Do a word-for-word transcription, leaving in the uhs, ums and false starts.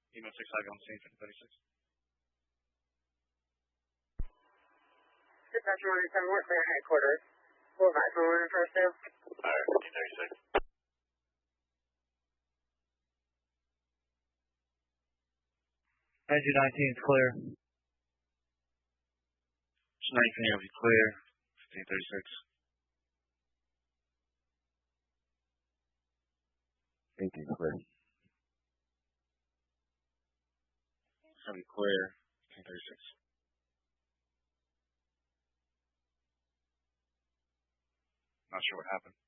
Email six five on scene fifty thirty-six. Dispatch one seven one clear headquarters. Full back from one first two. Alright, fifty thirty-six. Engine nineteen is clear. nineteen will be clear. fifteen thirty-six. eighteen clear. It's going to be clear. fifteen thirty-six. Not sure what happened.